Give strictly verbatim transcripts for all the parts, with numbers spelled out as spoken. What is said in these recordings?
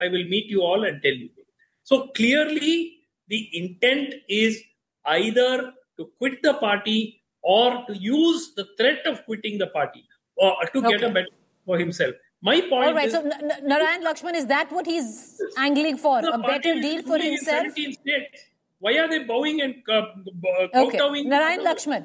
I will meet you all and tell you. So clearly, the intent is either to quit the party or to use the threat of quitting the party or to okay. get a better for himself. My point All right, is... so N- Narayan Lakshman, is that what he's angling for? A better deal for himself? seventeen states. Why are they bowing and uh, okay. kowtowing? Narayan Lakshman.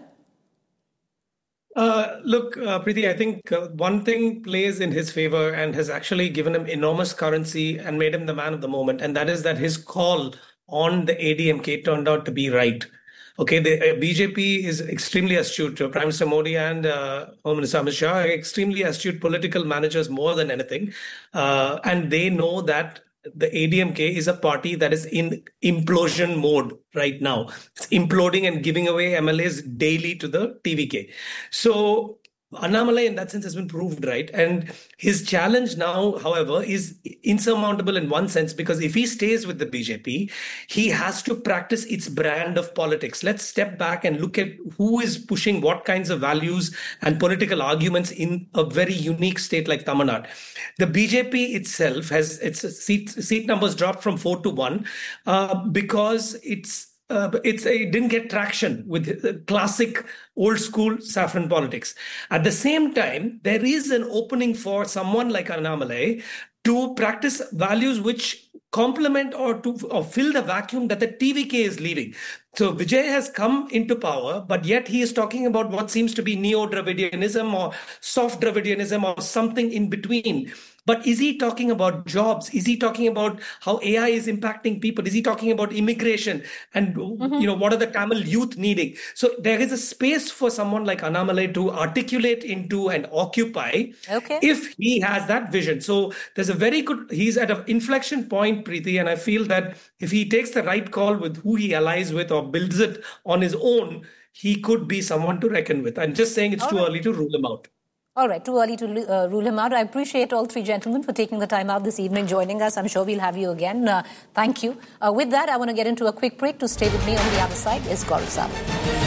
Uh, look, uh, Preeti, I think uh, one thing plays in his favor and has actually given him enormous currency and made him the man of the moment. And that is that his call on the A D M K turned out to be right. Okay, the uh, B J P is extremely astute. Uh, Prime Minister Modi and uh, Home Minister Amit Shah are extremely astute political managers more than anything. Uh, and they know that the A D M K is a party that is in implosion mode right now. It's imploding and giving away M L As daily to the T V K. So Annamalai in that sense has been proved right. And his challenge now, however, is insurmountable in one sense, because if he stays with the B J P, he has to practice its brand of politics. Let's step back and look at who is pushing what kinds of values and political arguments in a very unique state like Tamil Nadu. The B J P itself has its seat, seat numbers dropped from four to one uh, because it's Uh, it's it didn't get traction with classic old school saffron politics. At the same time, there is an opening for someone like Annamalai to practice values which complement or to or fill the vacuum that the T V K is leaving. So Vijay has come into power, but yet he is talking about what seems to be neo-Dravidianism or soft Dravidianism or something in between. But is he talking about jobs? Is he talking about how A I is impacting people? Is he talking about immigration? And mm-hmm. you know, what are the Tamil youth needing? So there is a space for someone like Annamalai to articulate into and occupy okay. if he has that vision. So there's a very good, he's at an inflection point, Preeti, and I feel that if he takes the right call with who he allies with or builds it on his own, he could be someone to reckon with. I'm just saying it's all too right. early to rule him out. All right, too early to uh, rule him out. I appreciate all three gentlemen for taking the time out this evening, joining us. I'm sure we'll have you again. Uh, thank you. Uh, with that, I want to get into a quick break. To stay with me on the other side is Gaurav Sawant.